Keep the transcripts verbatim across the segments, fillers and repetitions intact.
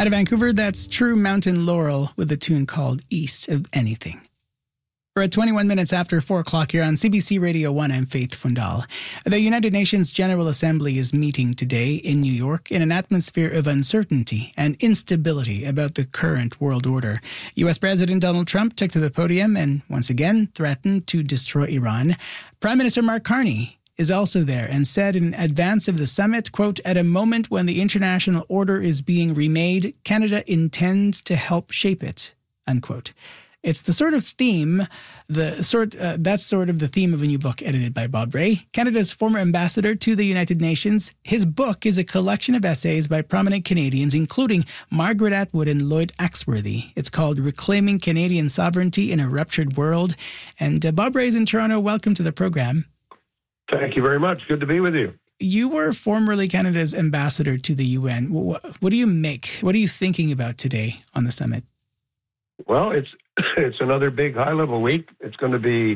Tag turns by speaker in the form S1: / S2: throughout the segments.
S1: Out of Vancouver, that's True Mountain Laurel with a tune called East of Anything. We're at twenty-one minutes after four o'clock here on C B C Radio one. I'm Faith Fundal. The United Nations General Assembly is meeting today in New York in an atmosphere of uncertainty and instability about the current world order. U S President Donald Trump took to the podium and once again threatened to destroy Iran. Prime Minister Mark Carney is also there and said in advance of the summit, quote, "At a moment when the international order is being remade, Canada intends to help shape it," unquote. It's the sort of theme, the sort uh, that's sort of the theme of a new book edited by Bob Rae, Canada's former ambassador to the United Nations. His book is a collection of essays by prominent Canadians, including Margaret Atwood and Lloyd Axworthy. It's called Reclaiming Canadian Sovereignty in a Ruptured World. And uh, Bob Rae is in Toronto. Welcome to the program.
S2: Thank you very much. Good to be with you.
S1: You were formerly Canada's ambassador to the U N. What, what do you make? What are you thinking about today on the summit?
S2: Well, it's it's another big high-level week. It's going to be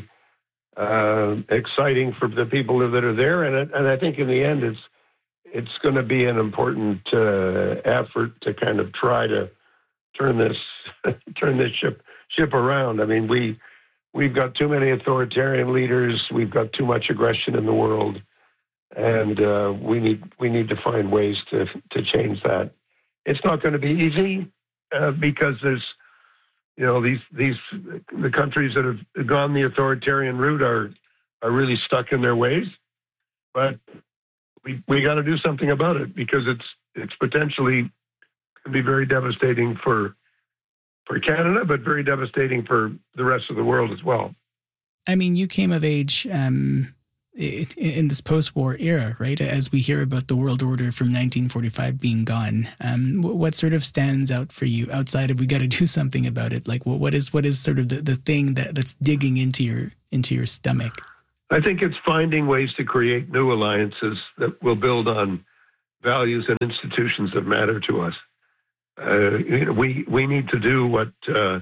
S2: uh, exciting for the people that are there, and it, and I think in the end, it's it's going to be an important uh, effort to kind of try to turn this turn this ship ship around. I mean, we we've got too many authoritarian leaders. We've got too much aggression in the world, and uh, we need we need to find ways to to change that. It's not going to be easy uh, because there's You know, these these the countries that have gone the authoritarian route are are really stuck in their ways, but we we got to do something about it because it's it's potentially can be very devastating for for Canada, but very devastating for the rest of the world as well.
S1: I mean, you came of age um, in this post-war era, right? As we hear about the world order from nineteen forty-five being gone, um, what sort of stands out for you outside of we got to do something about it? Like, what is what is sort of the, the thing that, that's digging into your into your stomach?
S2: I think it's finding ways to create new alliances that will build on values and institutions that matter to us. Uh, you know, we we need to do what uh,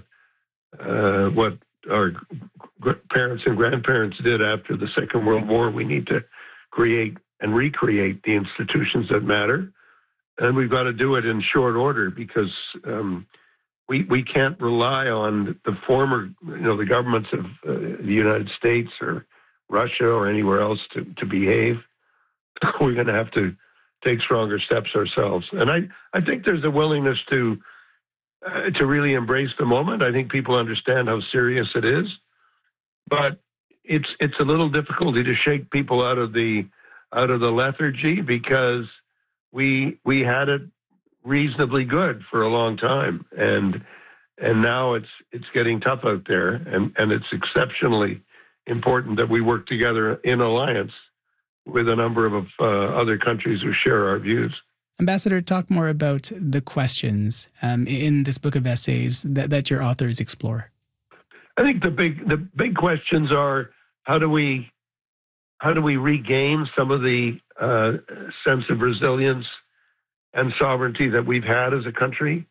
S2: uh, what. our parents and grandparents did after the Second World War. We need to create and recreate the institutions that matter. And we've got to do it in short order because um, we we can't rely on the former, you know, the governments of uh, the United States or Russia or anywhere else to, to behave. We're going to have to take stronger steps ourselves. And I, I think there's a willingness to Uh, to really embrace the moment. I think people understand how serious it is, but it's it's a little difficulty to shake people out of the out of the lethargy because we we had it reasonably good for a long time, and and now it's it's getting tough out there, and and it's exceptionally important that we work together in alliance with a number of uh, other countries who share our views.
S1: Ambassador, talk more about the questions um, in this book of essays that, that your authors explore.
S2: I think the big the big questions are how do we how do we regain some of the uh, sense of resilience and sovereignty that we've had as a country,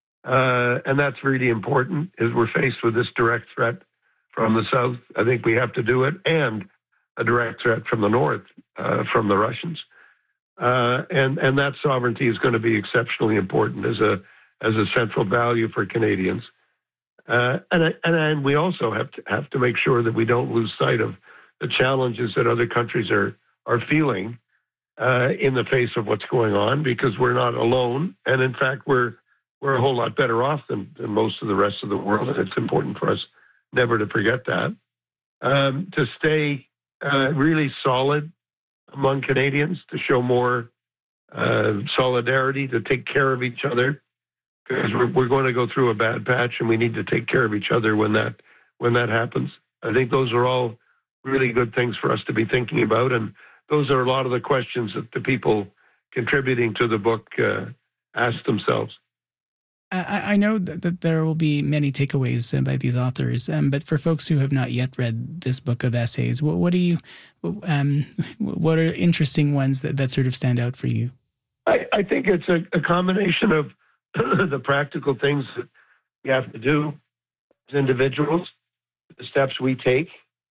S2: uh, and that's really important as we're faced with this direct threat from the south. I think we have to do it, and a direct threat from the north, uh, from the Russians. Uh, and and that sovereignty is going to be exceptionally important as a as a central value for Canadians, uh, and and and we also have to have to make sure that we don't lose sight of the challenges that other countries are are feeling uh, in the face of what's going on, because we're not alone, and in fact we're we're a whole lot better off than, than most of the rest of the world, and it's important for us never to forget that. Um, to stay uh, really solid among Canadians, to show more uh, solidarity, to take care of each other, because we're, we're going to go through a bad patch, and we need to take care of each other when that when that happens. I think those are all really good things for us to be thinking about, and those are a lot of the questions that the people contributing to the book uh, ask themselves.
S1: I, I know that, that there will be many takeaways by these authors, um, but for folks who have not yet read this book of essays, what, what do you, um, what are interesting ones that, that sort of stand out for you?
S2: I, I think it's a, a combination of the practical things that we have to do as individuals, the steps we take,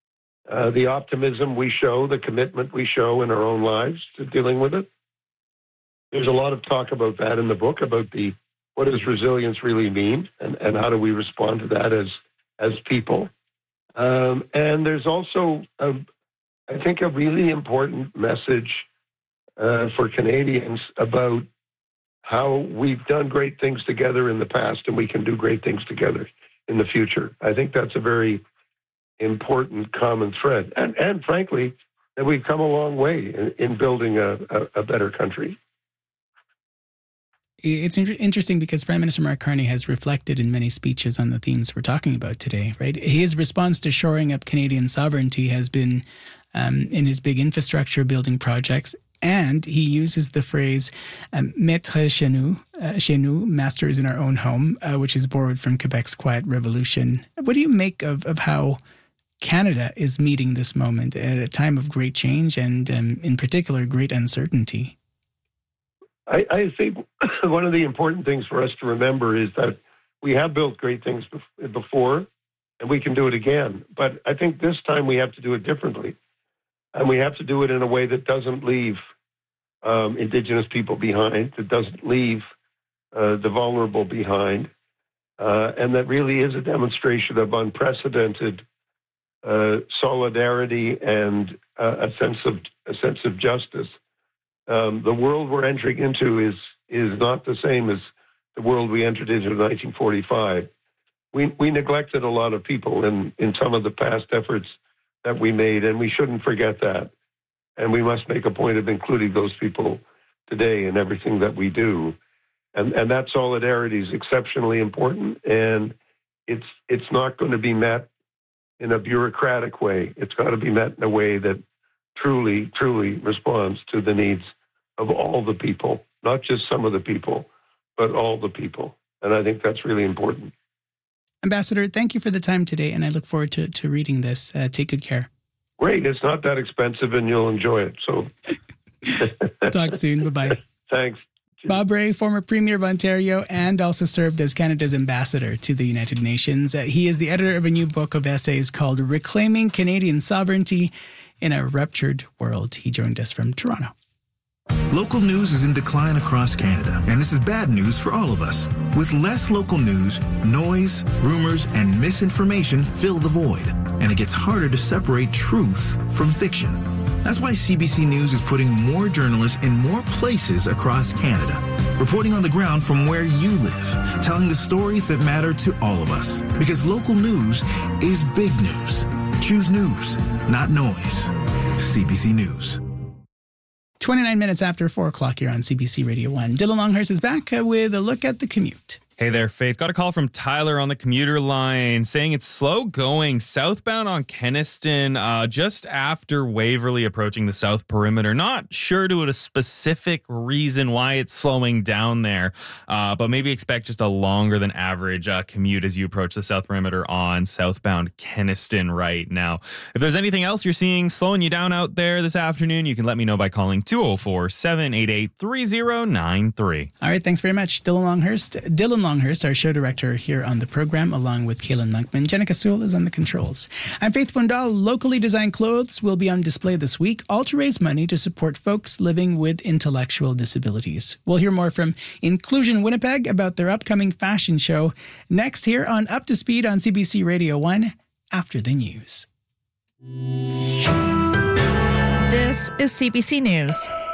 S2: uh, the optimism we show, the commitment we show in our own lives to dealing with it. There's a lot of talk about that in the book, about the what does resilience really mean, and, and how do we respond to that as as people? Um, and there's also, a, I think, a really important message uh, for Canadians about how we've done great things together in the past and we can do great things together in the future. I think that's a very important common thread. And, and frankly, that we've come a long way in, in building a, a, a better country.
S1: It's inter- interesting because Prime Minister Mark Carney has reflected in many speeches on the themes we're talking about today, right? His response to shoring up Canadian sovereignty has been um, in his big infrastructure building projects. And he uses the phrase um, "maître chez nous," uh, chez nous, masters in our own home, uh, which is borrowed from Quebec's Quiet Revolution. What do you make of, of how Canada is meeting this moment at a time of great change and, um, in particular, great uncertainty?
S2: I, I think one of the important things for us to remember is that we have built great things before, and we can do it again. But I think this time we have to do it differently. And we have to do it in a way that doesn't leave um, Indigenous people behind, that doesn't leave uh, the vulnerable behind, uh, and that really is a demonstration of unprecedented uh, solidarity and uh, a sense of a sense of justice. Um, the world we're entering into is is not the same as the world we entered into in nineteen forty-five. We we neglected a lot of people in, in some of the past efforts that we made, and we shouldn't forget that. And we must make a point of including those people today in everything that we do. And and that solidarity is exceptionally important, and it's it's not going to be met in a bureaucratic way. It's got to be met in a way that truly, truly responds to the needs of all the people, not just some of the people, but all the people. And I think that's really important.
S1: Ambassador, thank you for the time today, and I look forward to, to reading this. Uh, take good care.
S2: Great. It's not that expensive, and you'll enjoy it. So,
S1: talk soon. Bye-bye.
S2: Thanks.
S1: Bob Rae, former Premier of Ontario, and also served as Canada's ambassador to the United Nations. Uh, he is the editor of a new book of essays called Reclaiming Canadian Sovereignty in a Ruptured World. He joined us from Toronto.
S3: Local news is in decline across Canada, and this is bad news for all of us. With less local news, noise, rumors, and misinformation fill the void, and it gets harder to separate truth from fiction. That's why C B C News is putting more journalists in more places across Canada, reporting on the ground from where you live, telling the stories that matter to all of us. Because local news is big news. Choose news, not noise. C B C News.
S1: twenty-nine minutes after four o'clock here on C B C Radio one. Dylan Longhurst is back with a look at the commute.
S4: Hey there, Faith. Got a call from Tyler on the commuter line saying it's slow going southbound on Kenaston uh, just after Waverley approaching the south perimeter. Not sure to a specific reason why it's slowing down there, uh, but maybe expect just a longer than average uh, commute as you approach the south perimeter on southbound Kenaston right now. If there's anything else you're seeing slowing you down out there this afternoon, you can let me know by calling two oh four, seven eight eight, three oh nine three.
S1: All right, thanks very much, Dylan Longhurst. Dylan Longhurst, our show director here on the program, along with Kaylin Monkman. Jenica Sewell is on the controls. I'm Faith Fundal. Locally designed clothes will be on display this week, all to raise money to support folks living with intellectual disabilities. We'll hear more from Inclusion Winnipeg about their upcoming fashion show next here on Up to Speed on C B C Radio one after the news.
S5: This is C B C News.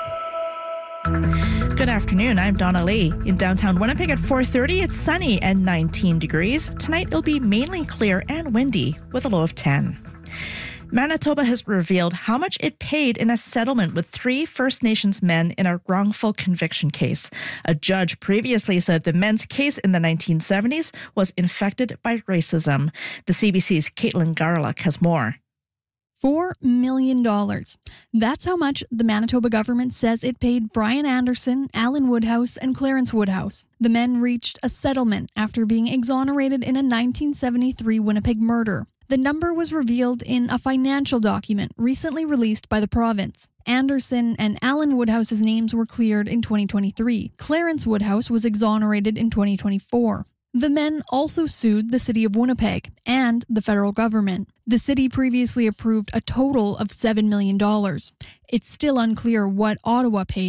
S5: Good afternoon, I'm Donna Lee. In downtown Winnipeg at four thirty, it's sunny and nineteen degrees. Tonight it'll be mainly clear and windy with a low of ten. Manitoba has revealed how much it paid in a settlement with three First Nations men in a wrongful conviction case. A judge previously said the men's case in the nineteen seventies was infected by racism. The C B C's Caitlin Garlick has more.
S6: Four million dollars. That's how much the Manitoba government says it paid Brian Anderson, Alan Woodhouse, and Clarence Woodhouse. The men reached a settlement after being exonerated in a nineteen seventy-three Winnipeg murder. The number was revealed in a financial document recently released by the province. Anderson and Alan Woodhouse's names were cleared in twenty twenty-three. Clarence Woodhouse was exonerated in twenty twenty-four. The men also sued the city of Winnipeg and the federal government. The city previously approved a total of seven million dollars. It's still unclear what Ottawa paid.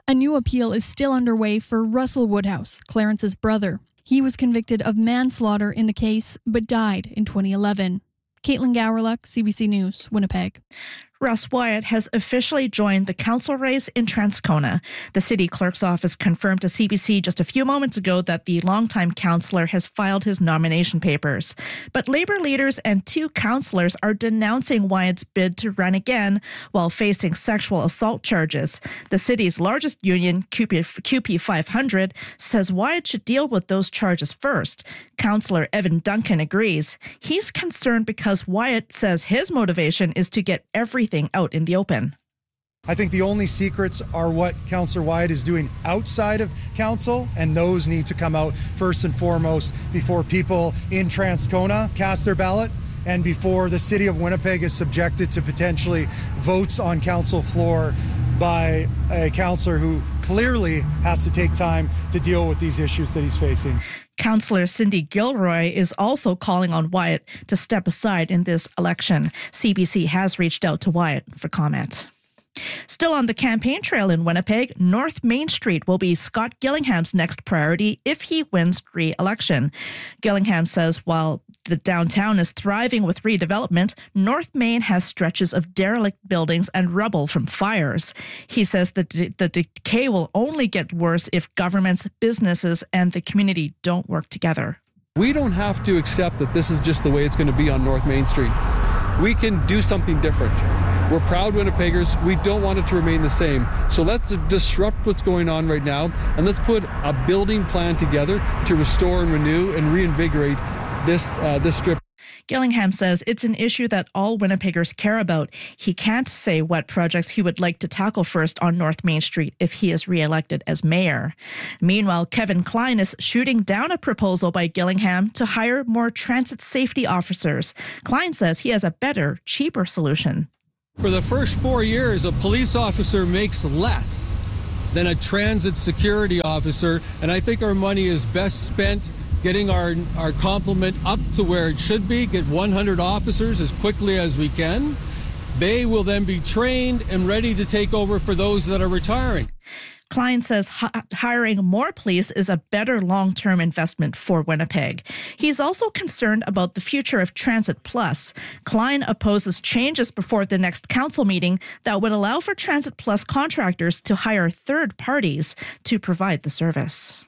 S6: A new appeal is still underway for Russell Woodhouse, Clarence's brother. He was convicted of manslaughter in the case, but died in twenty eleven. Caitlin Gowerluck, C B C News, Winnipeg.
S5: Russ Wyatt has officially joined the council race in Transcona. The city clerk's office confirmed to C B C just a few moments ago that the longtime councillor has filed his nomination papers. But Labour leaders and two councillors are denouncing Wyatt's bid to run again while facing sexual assault charges. The city's largest union, Q P five hundred, says Wyatt should deal with those charges first. Councillor Evan Duncan agrees. He's concerned because Wyatt says his motivation is to get everything out in the open.
S7: I think the only secrets are what Councillor Wyatt is doing outside of council, and those need to come out first and foremost before people in Transcona cast their ballot and before the city of Winnipeg is subjected to potentially votes on council floor by a councillor who clearly has to take time to deal with these issues that he's facing.
S5: Councillor Cindy Gilroy is also calling on Wyatt to step aside in this election. C B C has reached out to Wyatt for comment. Still on the campaign trail in Winnipeg, North Main Street will be Scott Gillingham's next priority if he wins re-election. Gillingham says while the downtown is thriving with redevelopment, North Main has stretches of derelict buildings and rubble from fires. He says that the decay will only get worse if governments, businesses, and the community don't work together.
S8: We don't have to accept that this is just the way it's going to be on North Main Street. We can do something different. We're proud Winnipeggers. We don't want it to remain the same. So let's disrupt what's going on right now, and let's put a building plan together to restore and renew and reinvigorate this uh, this strip.
S5: Gillingham says it's an issue that all Winnipeggers care about. He can't say what projects he would like to tackle first on North Main Street if he is re-elected as mayor. Meanwhile, Kevin Klein is shooting down a proposal by Gillingham to hire more transit safety officers. Klein says he has a better, cheaper solution.
S9: For the first four years, a police officer makes less than a transit security officer, and I think our money is best spent getting our, our complement up to where it should be, get one hundred officers as quickly as we can. They will then be trained and ready to take over for those that are retiring.
S5: Klein says h- hiring more police is a better long-term investment for Winnipeg. He's also concerned about the future of Transit Plus. Klein opposes changes before the next council meeting that would allow for Transit Plus contractors to hire third parties to provide the service.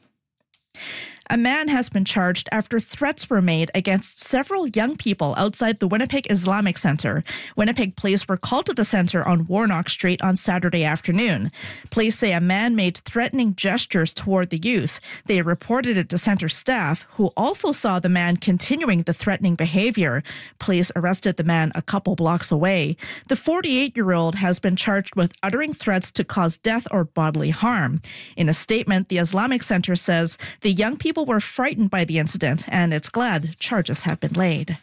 S5: A man has been charged after threats were made against several young people outside the Winnipeg Islamic Center. Winnipeg police were called to the center on Warnock Street on Saturday afternoon. Police say a man made threatening gestures toward the youth. They reported it to center staff, who also saw the man continuing the threatening behavior. Police arrested the man a couple blocks away. The forty-eight-year-old has been charged with uttering threats to cause death or bodily harm. In a statement, the Islamic Center says the young people were frightened by the incident, and it's glad charges have been laid.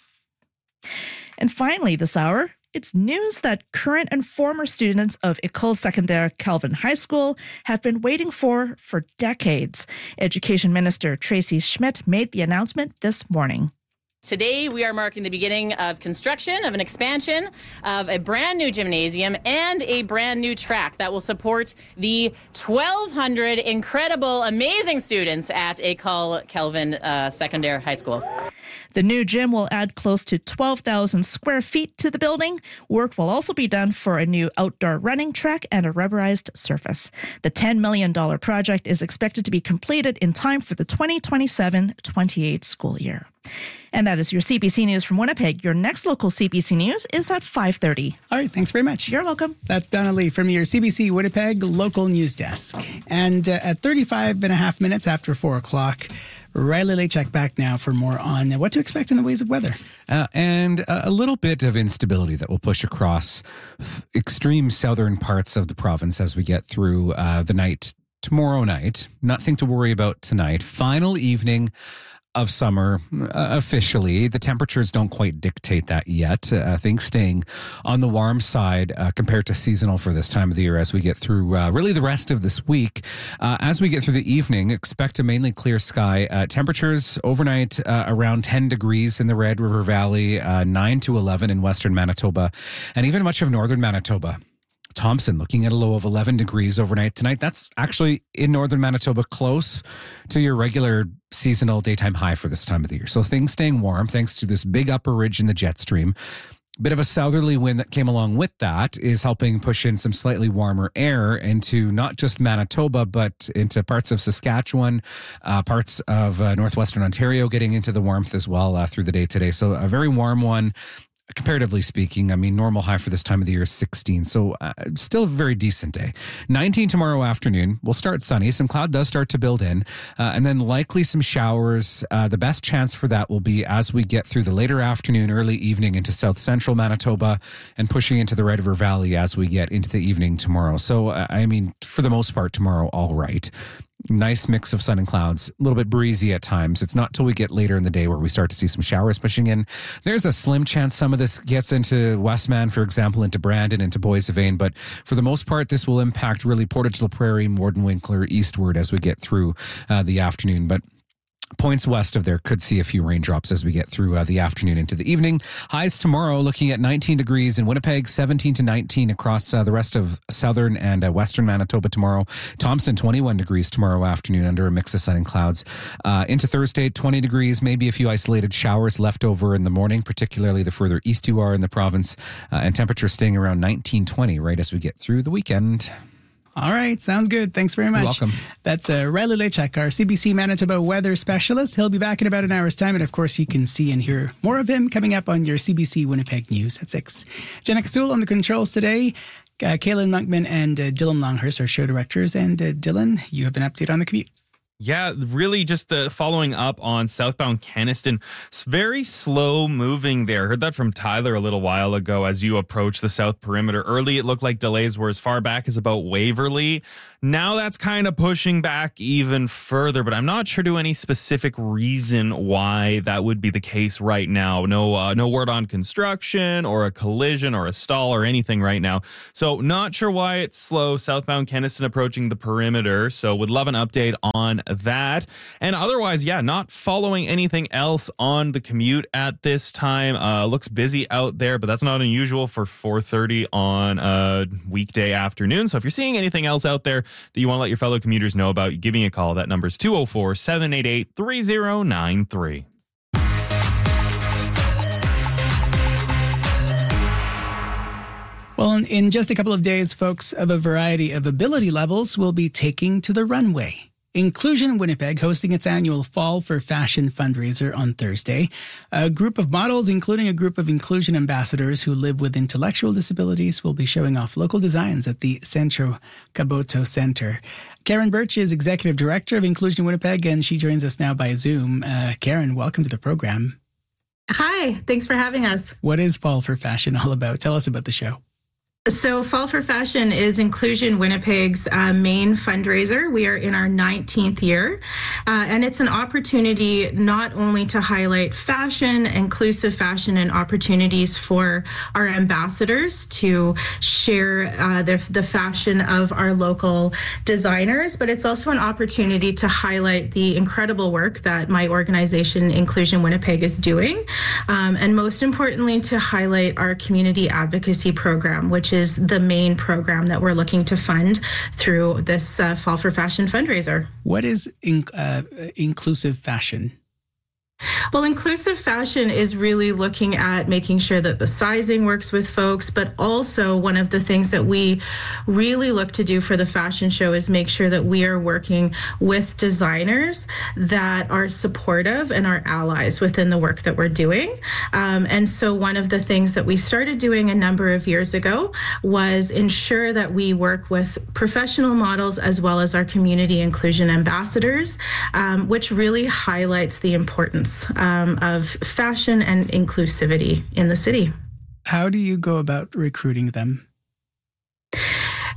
S5: And finally this hour, it's news that current and former students of École Secondaire Calvin High School have been waiting for for decades. Education Minister Tracy Schmidt made the announcement this morning.
S10: Today, we are marking the beginning of construction of an expansion of a brand new gymnasium and a brand new track that will support the twelve hundred incredible, amazing students at École Calvin uh, Secondaire High School.
S5: The new gym will add close to twelve thousand square feet to the building. Work will also be done for a new outdoor running track and a rubberized surface. The ten million dollars project is expected to be completed in time for the twenty twenty-seven twenty-eight school year. And that is your C B C News from Winnipeg. Your next local C B C News is at five thirty.
S1: All right, thanks very much.
S5: You're welcome.
S1: That's Donna Lee from your C B C Winnipeg local news desk. And uh, at thirty-five and a half minutes after four o'clock, Riley Lachek back now for more on what to expect in the ways of weather.
S11: Uh, and a little bit of instability that will push across f- extreme southern parts of the province as we get through uh, the night tomorrow night. Nothing to worry about tonight. Final evening of summer uh, officially. The temperatures don't quite dictate that yet. Uh, things staying on the warm side uh, compared to seasonal for this time of the year as we get through uh, really the rest of this week. Uh, as we get through the evening, expect a mainly clear sky. Uh, temperatures overnight uh, around ten degrees in the Red River Valley, uh, nine to eleven in western Manitoba, and even much of northern Manitoba. Thompson looking at a low of eleven degrees overnight tonight. That's actually in northern Manitoba, close to your regular seasonal daytime high for this time of the year. So things staying warm thanks to this big upper ridge in the jet stream. Bit of a southerly wind that came along with that is helping push in some slightly warmer air into not just Manitoba, but into parts of Saskatchewan, uh, parts of uh, northwestern Ontario getting into the warmth as well uh, through the day today. So a very warm one. Comparatively speaking, I mean, normal high for this time of the year is sixteen. So uh, still a very decent day. nineteen tomorrow afternoon. We'll start sunny. Some cloud does start to build in. Uh, and then likely some showers. Uh, the best chance for that will be as we get through the later afternoon, early evening into south central Manitoba and pushing into the Red River Valley as we get into the evening tomorrow. So, uh, I mean, for the most part, tomorrow, all right. Nice mix of sun and clouds, a little bit breezy at times. It's not till we get later in the day where we start to see some showers pushing in. There's a slim chance some of this gets into Westman, for example, into Brandon, into Boissevain. But for the most part, this will impact really Portage la Prairie, Morden-Winkler, eastward as we get through uh, the afternoon. But points west of there could see a few raindrops as we get through uh, the afternoon into the evening. Highs tomorrow looking at nineteen degrees in Winnipeg, seventeen to nineteen across uh, the rest of southern and uh, western Manitoba tomorrow. Thompson, twenty-one degrees tomorrow afternoon under a mix of sun and clouds. Uh, into Thursday, twenty degrees, maybe a few isolated showers left over in the morning, particularly the further east you are in the province, uh, and temperatures staying around nineteen, twenty right as we get through the weekend.
S1: All right. Sounds good. Thanks very much.
S11: You're welcome.
S1: That's uh, Riley Lechek, our C B C Manitoba weather specialist. He'll be back in about an hour's time. And of course, you can see and hear more of him coming up on your C B C Winnipeg News at six. Jenna Kasul on the controls today. Uh, Kaylin Monkman and uh, Dylan Longhurst are show directors. And uh, Dylan, you have an update on the commute.
S4: Yeah, really just uh, following up on southbound Kenaston. It's very slow moving there. Heard that from Tyler a little while ago as you approach the south perimeter. Early, it looked like delays were as far back as about Waverly. Now that's kind of pushing back even further, but I'm not sure to any specific reason why that would be the case right now. No, uh, no word on construction or a collision or a stall or anything right now. So not sure why it's slow. Southbound Kenaston approaching the perimeter. So would love an update on that. And otherwise, yeah, not following anything else on the commute at this time. Uh, looks busy out there, but that's not unusual for four thirty on a weekday afternoon. So if you're seeing anything else out there that you want to let your fellow commuters know about, give me a call. That number is two oh four, seven eight eight, three oh nine three.
S1: Well, in just a couple of days, folks of a variety of ability levels will be taking to the runway. Inclusion Winnipeg hosting its annual Fall for Fashion fundraiser on Thursday. A group of models, including a group of inclusion ambassadors who live with intellectual disabilities, will be showing off local designs at the Centro Caboto Center. Karen Birch is Executive Director of Inclusion Winnipeg, and she joins us now by Zoom. Uh, Karen, welcome to the program.
S12: Hi, thanks for having us.
S1: What is Fall for Fashion all about? Tell us about the show.
S12: So Fall for Fashion is Inclusion Winnipeg's uh, main fundraiser. We are in our nineteenth year, uh, and it's an opportunity not only to highlight fashion, inclusive fashion, and opportunities for our ambassadors to share uh, the, the fashion of our local designers, but it's also an opportunity to highlight the incredible work that my organization, Inclusion Winnipeg, is doing, um, and most importantly, to highlight our community advocacy program, which is the main program that we're looking to fund through this uh, Fall for Fashion fundraiser.
S1: What is in, uh, inclusive fashion?
S12: Well, inclusive fashion is really looking at making sure that the sizing works with folks, but also one of the things that we really look to do for the fashion show is make sure that we are working with designers that are supportive and are allies within the work that we're doing. Um, and so one of the things that we started doing a number of years ago was ensure that we work with professional models as well as our community inclusion ambassadors, um, which really highlights the importance Um, of fashion and inclusivity in the city.
S1: How do you go about recruiting them?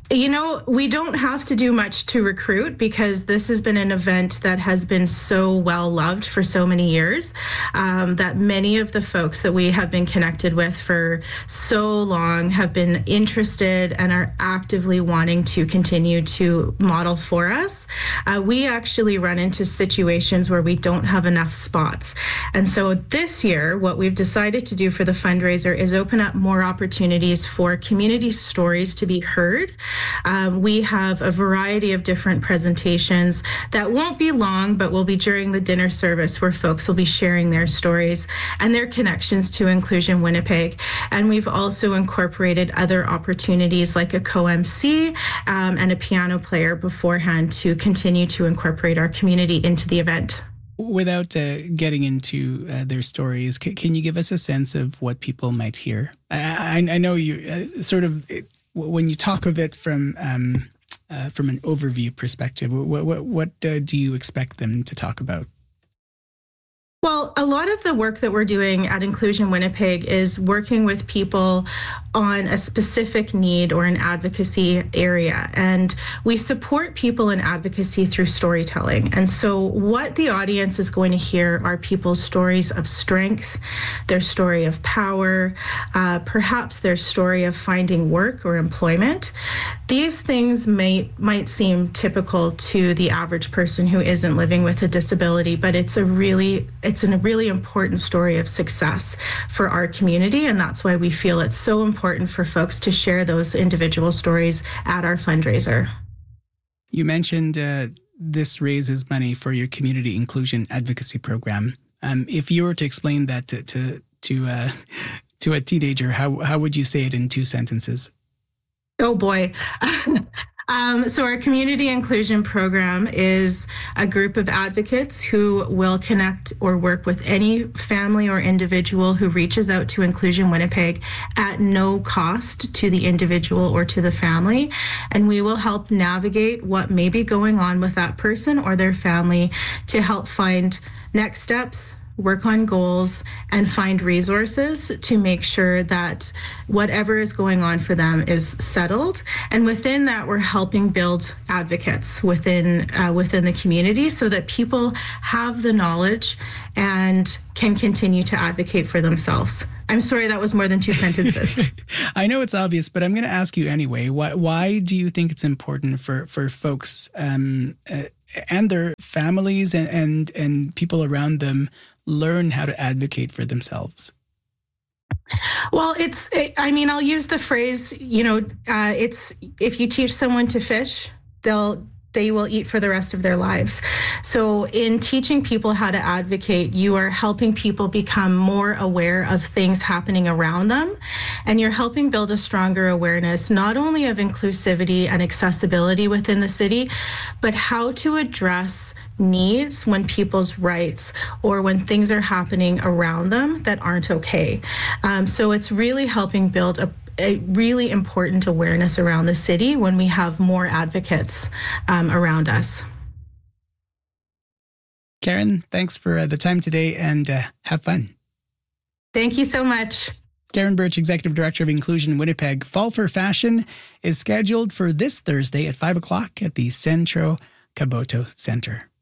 S12: You know, we don't have to do much to recruit because this has been an event that has been so well loved for so many years um, that many of the folks that we have been connected with for so long have been interested and are actively wanting to continue to model for us. Uh, we actually run into situations where we don't have enough spots. And so this year, what we've decided to do for the fundraiser is open up more opportunities for community stories to be heard. Um, we have a variety of different presentations that won't be long, but will be during the dinner service where folks will be sharing their stories and their connections to Inclusion Winnipeg. And we've also incorporated other opportunities like a co-M C um, and a piano player beforehand to continue to incorporate our community into the event.
S1: Without uh, getting into uh, their stories, c- can you give us a sense of what people might hear? I, I, I know you uh, sort of... It, when you talk of it from um, uh, from an overview perspective, what what, what uh, do you expect them to talk about?
S12: Well, a lot of the work that we're doing at Inclusion Winnipeg is working with people on a specific need or an advocacy area. And we support people in advocacy through storytelling. And so what the audience is going to hear are people's stories of strength, their story of power, uh, perhaps their story of finding work or employment. These things may might seem typical to the average person who isn't living with a disability, but it's a really it's a really important story of success for our community, and that's why we feel it's so important for folks to share those individual stories at our fundraiser.
S1: You mentioned uh, this raises money for your community inclusion advocacy program. Um, if you were to explain that to to to, uh, to a teenager, how how would you say it in two sentences?
S12: Oh boy. Um, so our community inclusion program is a group of advocates who will connect or work with any family or individual who reaches out to Inclusion Winnipeg at no cost to the individual or to the family. And we will help navigate what may be going on with that person or their family to help find next steps, work on goals, and find resources to make sure that whatever is going on for them is settled. And within that, we're helping build advocates within uh, within the community so that people have the knowledge and can continue to advocate for themselves. I'm sorry, that was more than two sentences.
S1: I know it's obvious, but I'm going to ask you anyway. Why, why do you think it's important for, for folks um, uh, and their families and, and, and people around them learn how to advocate for themselves?
S12: Well, it's, it, I mean, I'll use the phrase, you know, uh, it's, if you teach someone to fish, they'll, they will eat for the rest of their lives. So in teaching people how to advocate, you are helping people become more aware of things happening around them. And you're helping build a stronger awareness, not only of inclusivity and accessibility within the city, but how to address needs when people's rights or when things are happening around them that aren't okay. Um, so it's really helping build a a really important awareness around the city when we have more advocates um, around us.
S1: Karen, thanks for uh, the time today, and uh, have fun.
S12: Thank you so much.
S1: Karen Birch, Executive Director of Inclusion Winnipeg. Fall for Fashion is scheduled for this Thursday at five o'clock at the Centro Caboto Center.